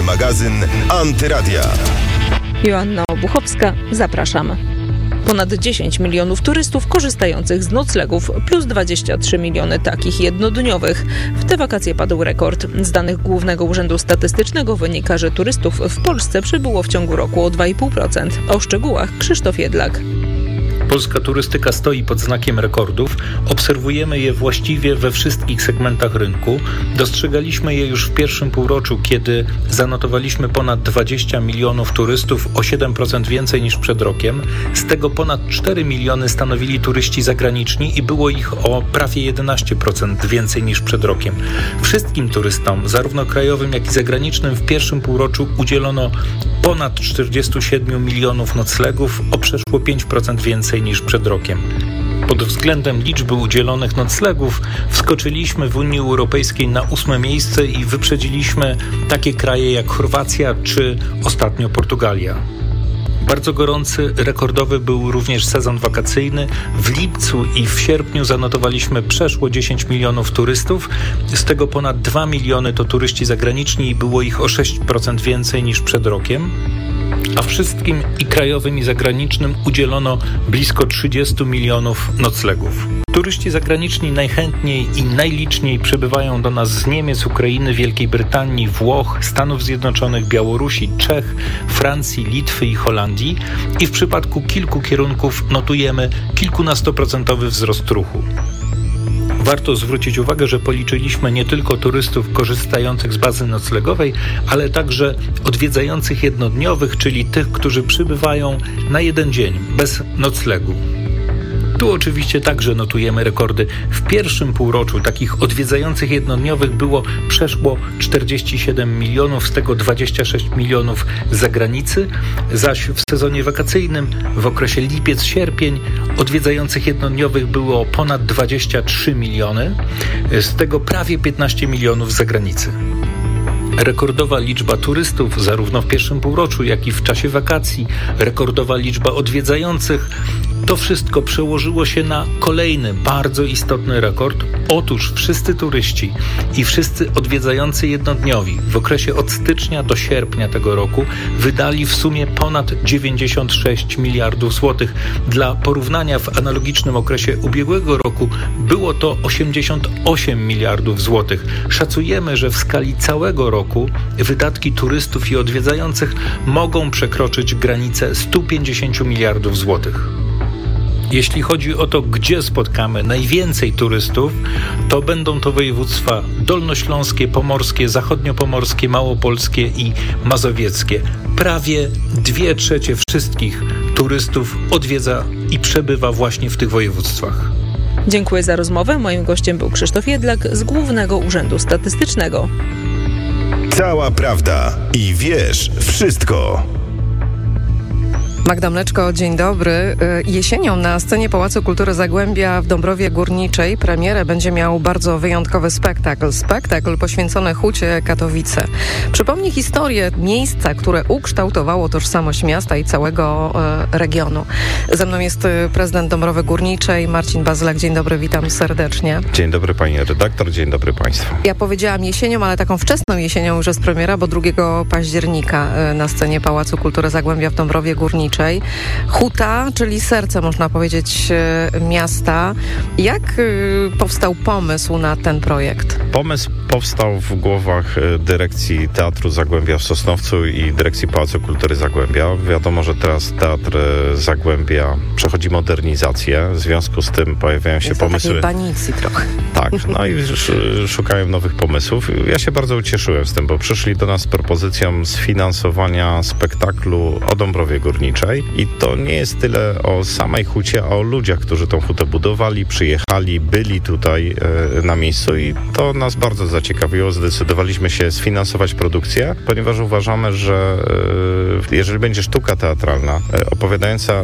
magazyn Antyradia. Joanna Obuchowska, zapraszam. Ponad 10 milionów turystów korzystających z noclegów, plus 23 miliony takich jednodniowych. W te wakacje padł rekord. Z danych Głównego Urzędu Statystycznego wynika, że turystów w Polsce przybyło w ciągu roku o 2,5%. O szczegółach Krzysztof Jedlak. Polska turystyka stoi pod znakiem rekordów. Obserwujemy je właściwie we wszystkich segmentach rynku. Dostrzegaliśmy je już w pierwszym półroczu, kiedy zanotowaliśmy ponad 20 milionów turystów, o 7% więcej niż przed rokiem. Z tego ponad 4 miliony stanowili turyści zagraniczni i było ich o prawie 11% więcej niż przed rokiem. Wszystkim turystom, zarówno krajowym, jak i zagranicznym, w pierwszym półroczu udzielono ponad 47 milionów noclegów, o przeszło 5% więcej niż przed rokiem. Pod względem liczby udzielonych noclegów wskoczyliśmy w Unii Europejskiej na 8. miejsce i wyprzedziliśmy takie kraje jak Chorwacja czy ostatnio Portugalia. Bardzo gorący, rekordowy był również sezon wakacyjny. W lipcu i w sierpniu zanotowaliśmy przeszło 10 milionów turystów. Z tego ponad 2 miliony to turyści zagraniczni i było ich o 6% więcej niż przed rokiem. A wszystkim i krajowym i zagranicznym udzielono blisko 30 milionów noclegów. Turyści zagraniczni najchętniej i najliczniej przybywają do nas z Niemiec, Ukrainy, Wielkiej Brytanii, Włoch, Stanów Zjednoczonych, Białorusi, Czech, Francji, Litwy i Holandii. I w przypadku kilku kierunków notujemy kilkunastoprocentowy wzrost ruchu. Warto zwrócić uwagę, że policzyliśmy nie tylko turystów korzystających z bazy noclegowej, ale także odwiedzających jednodniowych, czyli tych, którzy przybywają na jeden dzień, bez noclegu. Tu oczywiście także notujemy rekordy. W pierwszym półroczu takich odwiedzających jednodniowych było przeszło 47 milionów, z tego 26 milionów z zagranicy, zaś w sezonie wakacyjnym w okresie lipiec-sierpień odwiedzających jednodniowych było ponad 23 miliony, z tego prawie 15 milionów z zagranicy. Rekordowa liczba turystów zarówno w pierwszym półroczu, jak i w czasie wakacji, rekordowa liczba odwiedzających, to wszystko przełożyło się na kolejny bardzo istotny rekord. Otóż wszyscy turyści i wszyscy odwiedzający jednodniowi w okresie od stycznia do sierpnia tego roku wydali w sumie ponad 96 miliardów złotych. Dla porównania w analogicznym okresie ubiegłego roku było to 88 miliardów złotych. Szacujemy, że w skali całego roku wydatki turystów i odwiedzających mogą przekroczyć granicę 150 miliardów złotych. Jeśli chodzi o to, gdzie spotkamy najwięcej turystów, to będą to województwa dolnośląskie, pomorskie, zachodniopomorskie, małopolskie i mazowieckie. Prawie 2/3 wszystkich turystów odwiedza i przebywa właśnie w tych województwach. Dziękuję za rozmowę. Moim gościem był Krzysztof Jedlak z Głównego Urzędu Statystycznego. Cała prawda i wiesz wszystko. Magda Mleczko, dzień dobry. Jesienią na scenie Pałacu Kultury Zagłębia w Dąbrowie Górniczej premierę będzie miał bardzo wyjątkowy spektakl. Spektakl poświęcony Hucie Katowice. Przypomni historię miejsca, które ukształtowało tożsamość miasta i całego regionu. Ze mną jest prezydent Dąbrowy Górniczej, Marcin Bazylak. Dzień dobry, witam serdecznie. Dzień dobry pani redaktor, dzień dobry państwu. Ja powiedziałam jesienią, ale taką wczesną jesienią już jest premiera, bo 2 października na scenie Pałacu Kultury Zagłębia w Dąbrowie Górniczej. Huta, czyli serce, można powiedzieć, miasta. Jak powstał pomysł na ten projekt? Pomysł powstał w głowach dyrekcji Teatru Zagłębia w Sosnowcu i dyrekcji Pałacu Kultury Zagłębia. Wiadomo, że teraz Teatr Zagłębia przechodzi modernizację. W związku z tym pojawiają się pomysły. Takiej panicji trochę. Tak, no i szukają nowych pomysłów. Ja się bardzo ucieszyłem z tym, bo przyszli do nas z propozycją sfinansowania spektaklu o Dąbrowie Górniczej. I to nie jest tyle o samej hucie, a o ludziach, którzy tą hutę budowali, przyjechali, byli tutaj na miejscu i to nas bardzo zaciekawiło. Zdecydowaliśmy się sfinansować produkcję, ponieważ uważamy, że jeżeli będzie sztuka teatralna opowiadająca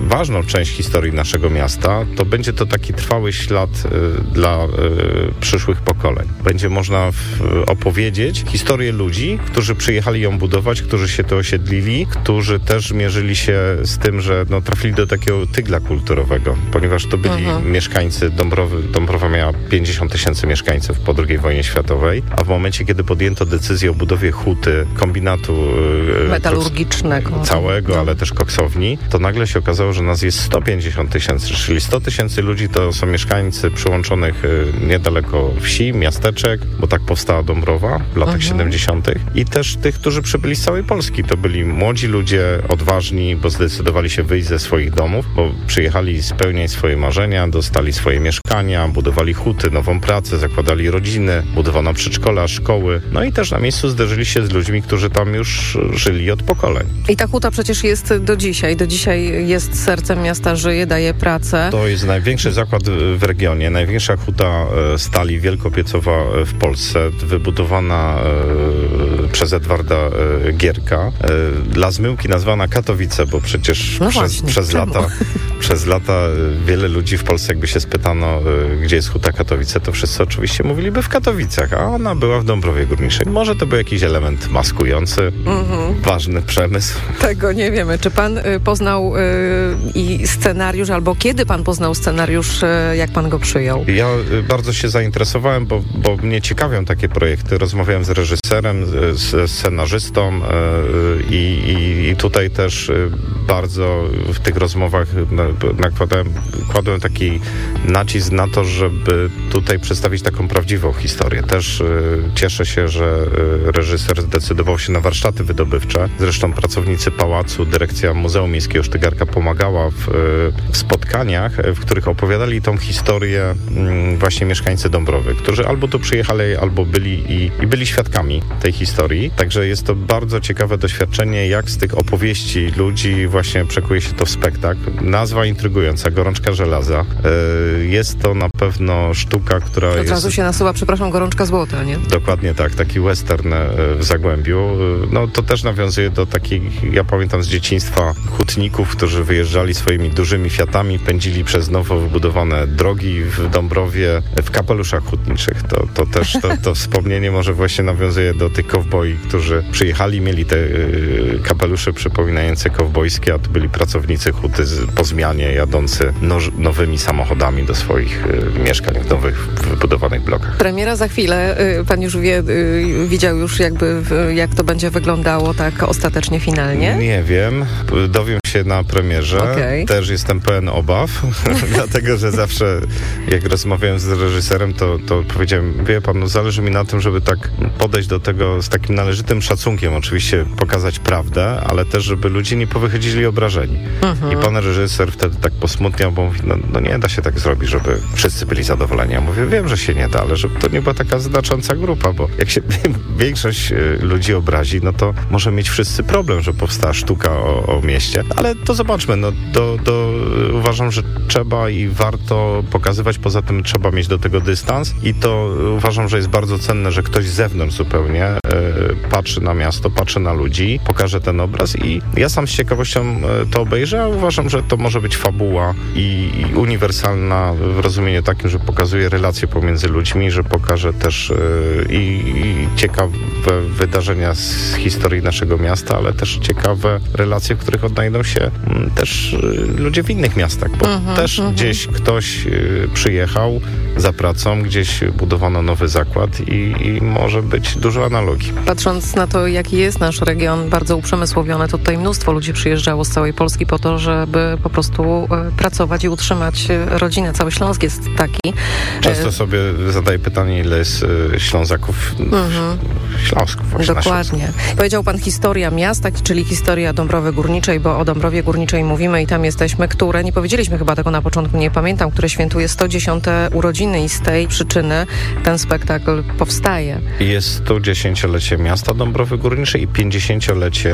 ważną część historii naszego miasta, to będzie to taki trwały ślad dla przyszłych pokoleń. Będzie można opowiedzieć historię ludzi, którzy przyjechali ją budować, którzy się tu osiedlili, którzy też mierzyli się z tym, że trafili do takiego tygla kulturowego, ponieważ to byli mieszkańcy Dąbrowy. Dąbrowa miała 50 000 mieszkańców po II wojnie światowej, a w momencie, kiedy podjęto decyzję o budowie huty, kombinatu metalurgicznego całego, ale też koksowni, to nagle się okazało, że nas jest 150 000, czyli 100 000 ludzi to są mieszkańcy przyłączonych niedaleko wsi, miasteczek, bo tak powstała Dąbrowa w latach 70. i też tych, którzy przybyli z całej Polski. To byli młodzi ludzie, odważni, bo zdecydowali się wyjść ze swoich domów, bo przyjechali spełniać swoje marzenia, dostali swoje mieszkania, budowali huty, nową pracę, zakładali rodziny, budowano przedszkola, szkoły. No i też na miejscu zderzyli się z ludźmi, którzy tam już żyli od pokoleń. I ta huta przecież jest do dzisiaj. Do dzisiaj jest sercem miasta, żyje, daje pracę. To jest największy zakład w regionie, największa huta stali wielkopiecowa w Polsce, wybudowana przez Edwarda Gierka. Dla zmyłki nazwana Katowice, bo przecież przez lata wiele ludzi w Polsce, jakby się spytano, gdzie jest huta Katowice, to wszyscy oczywiście mówiliby w Katowicach, a ona była w Dąbrowie Górniczej. Może to był jakiś element maskujący, ważny przemysł. Tego nie wiemy. Czy pan poznał i scenariusz, albo kiedy pan poznał scenariusz, jak pan go przyjął? Ja bardzo się zainteresowałem, bo mnie ciekawią takie projekty. Rozmawiałem z reżyserem, z scenarzystą i tutaj też bardzo w tych rozmowach kładłem taki nacisk na to, żeby tutaj przedstawić taką prawdziwą historię. Też cieszę się, że reżyser zdecydował się na warsztaty wydobywcze. Zresztą pracownicy Pałacu, dyrekcja Muzeum Miejskiego Sztygarka pomagała w spotkaniach, w których opowiadali tą historię właśnie mieszkańcy Dąbrowy, którzy albo tu przyjechali, albo byli świadkami tej historii. Także jest to bardzo ciekawe doświadczenie, jak z tych opowieści ludzi właśnie przekuje się to w spektakl. Nazwa intrygująca, Gorączka żelaza. Jest to na pewno sztuka, która Od razu się nasuwa, Gorączka złota, nie? Dokładnie tak, taki western w Zagłębiu. To też nawiązuje do takich, ja pamiętam z dzieciństwa, hutników, którzy wyjeżdżali swoimi dużymi Fiatami, pędzili przez nowo wybudowane drogi w Dąbrowie w kapeluszach hutniczych. To też to wspomnienie może właśnie nawiązuje do tych kowboi, którzy przyjechali, mieli te kapelusze przypominające kowbojskie, a to byli pracownicy huty po zmianie, jadący nowymi samochodami do swoich mieszkań w nowych wybudowanych blokach. Premiera za chwilę. Pan już widział już jak to będzie wyglądało tak ostatecznie, finalnie? Nie wiem. Dowiem się na premierze. Okay. Też jestem pełen obaw, dlatego, że zawsze jak rozmawiałem z reżyserem, to powiedziałem, wie pan, zależy mi na tym, żeby tak podejść do tego z takim należytym szacunkiem, oczywiście pokazać prawdę, ale też, żeby ludzie nie powychodzili obrażeni. I pan reżyser wtedy tak posmutniał, bo mówi, no nie da się tak zrobić, żeby wszyscy byli zadowoleni. Ja mówię, wiem, że się nie da, ale żeby to nie była taka znacząca grupa, bo jak się większość ludzi obrazi, no to może mieć wszyscy problem, że powstała sztuka o mieście. Ale to zobaczmy, uważam, że trzeba i warto pokazywać, poza tym trzeba mieć do tego dystans i to uważam, że jest bardzo cenne, że ktoś z zewnątrz zupełnie patrzy na miasto, patrzy na ludzi, pokaże ten obraz i ja sam z ciekawością to obejrzę, a uważam, że to może być fabuła i uniwersalna w rozumieniu takim, że pokazuje relacje pomiędzy ludźmi, że pokaże też i ciekawe wydarzenia z historii naszego miasta, ale też ciekawe relacje, w których odnajdą się też ludzie w innych miastach, bo też gdzieś ktoś przyjechał za pracą, gdzieś budowano nowy zakład i może być dużo analogii. Patrząc na to, jaki jest nasz region, bardzo uprzemysłowiony, to tutaj mnóstwo ludzi przyjeżdżało z całej Polski po to, żeby po prostu pracować i utrzymać rodzinę. Cały Śląsk jest taki. Często sobie zadaję pytanie, ile jest Ślązaków w Śląsku. Dokładnie. Powiedział pan historia miasta, czyli historia Dąbrowy Górniczej, bo o Dąbrowie Górniczej mówimy i tam jesteśmy, które, nie powiedzieliśmy chyba tego na początku, nie pamiętam, które świętuje 110. urodziny i z tej przyczyny ten spektakl powstaje. Jest 110-lecie miasta Dąbrowy Górniczej i 50-lecie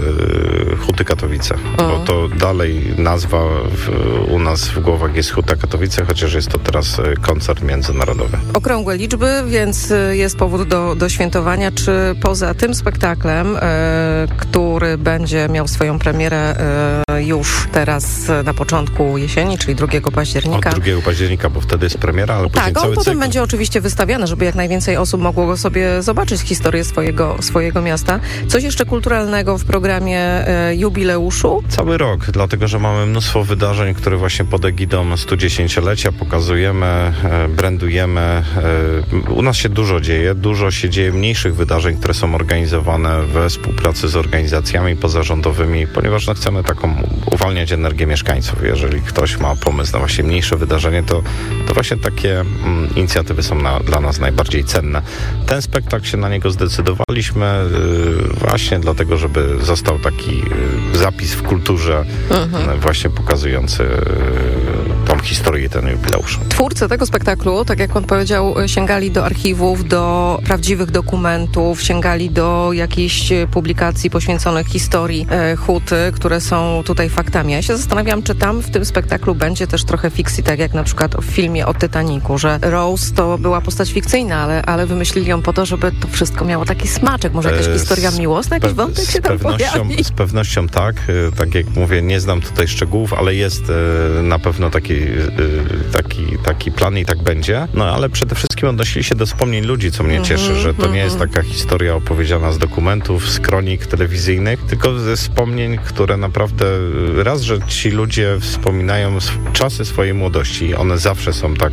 Huty Katowice, bo to dalej nazwa u nas w głowach jest Huta Katowice, chociaż jest to teraz koncert międzynarodowy. Okrągłe liczby, więc jest powód do świętowania. Czy poza tym spektaklem, który będzie miał swoją premierę już teraz na początku jesieni, czyli 2 października. Od 2 października, bo wtedy jest premiera, ale później tak, cały potem cykl. będzie oczywiście wystawiany, żeby jak najwięcej osób mogło sobie zobaczyć historię swojego miasta. Coś jeszcze kulturalnego w programie jubileuszu? Cały rok, dlatego że mamy mnóstwo wydarzeń, które właśnie pod egidą 110-lecia pokazujemy, brandujemy. U nas się dużo się dzieje mniejszych wydarzeń, które są organizowane we współpracy z organizacjami pozarządowymi, ponieważ chcemy taką uwalniać energię mieszkańców. Jeżeli ktoś ma pomysł na właśnie mniejsze wydarzenie, to właśnie takie inicjatywy są dla nas najbardziej cenne. Ten spektakl się na niego zdecydowaliśmy właśnie dlatego, żeby został taki zapis w kulturze właśnie pokazujący tą historię, ten jubileusz. Twórcy tego spektaklu, tak jak on powiedział, sięgali do archiwów, do prawdziwych dokumentów, sięgali do jakichś publikacji poświęconych historii Huty, które są tutaj faktami. Ja się zastanawiam, czy tam w tym spektaklu będzie też trochę fikcji, tak jak na przykład w filmie o Titanicu, że Rose to była postać fikcyjna, ale wymyślili ją po to, żeby to wszystko miało taki smaczek. Może jakaś historia miłosna, jakiś wątek się tam pojawi? Z pewnością tak. Tak jak mówię, nie znam tutaj szczegółów, ale jest na pewno taki plan i tak będzie. No ale przede wszystkim odnosili się do wspomnień ludzi, co mnie cieszy, że to nie jest taka historia opowiedziana z dokumentów, z kronik telewizyjnych, tylko ze wspomnień, które naprawdę raz, że ci ludzie wspominają czasy swojej młodości. One zawsze są tak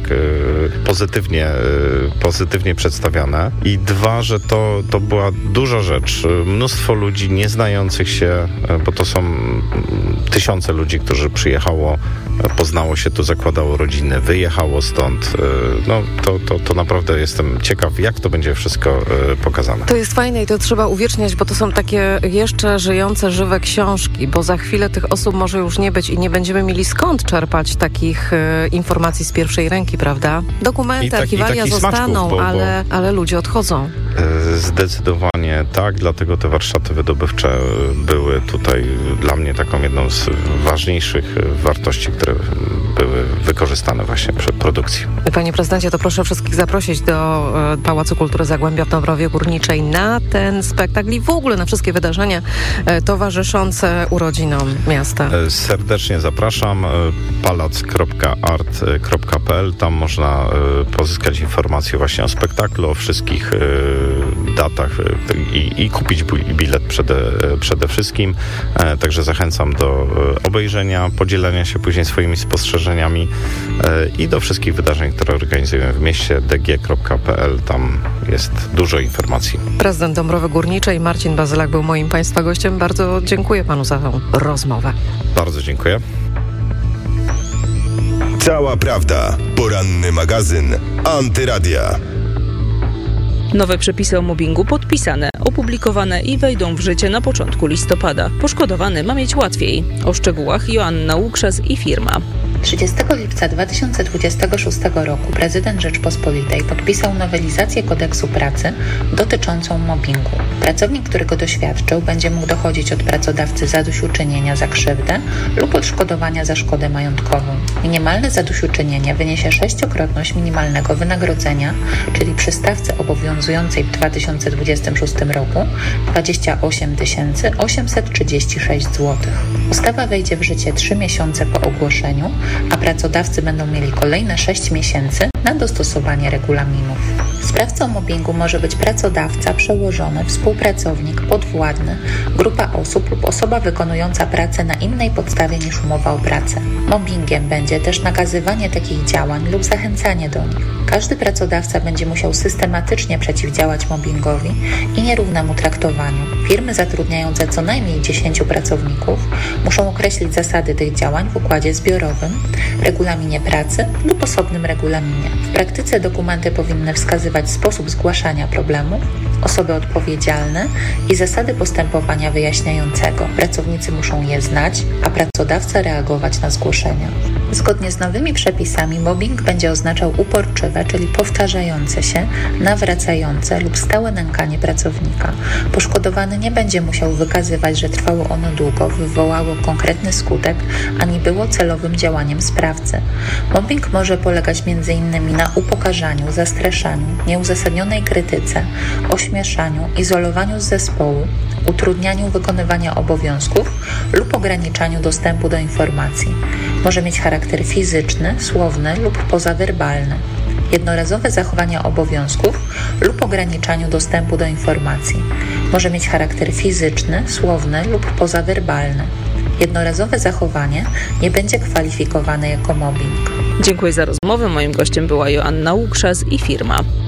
pozytywnie przedstawiane. I 2, że to była duża rzecz. Mnóstwo ludzi nieznających się, bo to są tysiące ludzi, którzy przyjechało, poznało się tu, zakładało rodziny, wyjechało stąd. No to naprawdę jestem ciekaw, jak to będzie wszystko pokazane. To jest fajne i to trzeba uwieczniać, bo to są takie jeszcze żyjące, żywe książki, bo za chwilę tych osób może już nie być i nie będziemy mieli skąd czerpać takich informacji z pierwszej ręki, prawda? Dokumenty, archiwalia zostaną, ale ludzie odchodzą. Zdecydowanie tak, dlatego te warsztaty wydobywcze były tutaj dla mnie taką jedną z ważniejszych wartości, które były wykorzystane właśnie przy produkcji. Panie prezydencie, to proszę wszystkich zaprosić do Pałacu Kultury Zagłębia w Dąbrowie Górniczej na ten spektakl i w ogóle na wszystkie wydarzenia towarzyszące urodzinom miasta. Serdecznie zapraszam. palac.art.pl. Tam można pozyskać informacje właśnie o spektaklu, o wszystkich datach i kupić bilet przede wszystkim. Także zachęcam do obejrzenia, podzielenia się później swoimi spostrzeżeniami i do wszystkich wydarzeń, które organizujemy w mieście, dg.pl. Tam jest dużo informacji. Prezydent Dąbrowy Górniczej Marcin Bazylak był moim Państwa gościem. Bardzo dziękuję Panu za tę rozmowę. Bardzo dziękuję. Cała prawda. Poranny magazyn Antyradia. Nowe przepisy o mobbingu podpisane, opublikowane i wejdą w życie na początku listopada. Poszkodowany ma mieć łatwiej. O szczegółach Joanna Łukszas i firma. 30 lipca 2026 roku prezydent Rzeczpospolitej podpisał nowelizację Kodeksu Pracy dotyczącą mobbingu. Pracownik, który go doświadczył, będzie mógł dochodzić od pracodawcy zadośćuczynienia za krzywdę lub odszkodowania za szkodę majątkową. Minimalne zadośćuczynienie wyniesie 6-krotność minimalnego wynagrodzenia, czyli przy stawce obowiązującej w 2026 roku 28 836 zł. Ustawa wejdzie w życie 3 miesiące po ogłoszeniu, a pracodawcy będą mieli kolejne 6 miesięcy na dostosowanie regulaminów. Sprawcą mobbingu może być pracodawca, przełożony, współpracownik, podwładny, grupa osób lub osoba wykonująca pracę na innej podstawie niż umowa o pracę. Mobbingiem będzie też nakazywanie takich działań lub zachęcanie do nich. Każdy pracodawca będzie musiał systematycznie przeciwdziałać mobbingowi i nierównemu traktowaniu. Firmy zatrudniające co najmniej 10 pracowników muszą określić zasady tych działań w układzie zbiorowym, regulaminie pracy lub osobnym regulaminie. W praktyce dokumenty powinny wskazywać sposób zgłaszania problemów, osoby odpowiedzialne i zasady postępowania wyjaśniającego. Pracownicy muszą je znać, a pracodawca reagować na zgłoszenia. Zgodnie z nowymi przepisami mobbing będzie oznaczał uporczywe, czyli powtarzające się, nawracające lub stałe nękanie pracownika. Poszkodowany nie będzie musiał wykazywać, że trwało ono długo, wywołało konkretny skutek, ani było celowym działaniem sprawcy. Mobbing może polegać m.in. na upokarzaniu, zastraszaniu, nieuzasadnionej krytyce, ośmieszaniu, izolowaniu z zespołu, utrudnianiu wykonywania obowiązków lub ograniczaniu dostępu do informacji. Może mieć charakter fizyczny, słowny lub pozawerbalny. Jednorazowe zachowanie obowiązków lub ograniczaniu dostępu do informacji. Może mieć charakter fizyczny, słowny lub pozawerbalny. Jednorazowe zachowanie nie będzie kwalifikowane jako mobbing. Dziękuję za rozmowę. Moim gościem była Joanna Łukrzas i firma.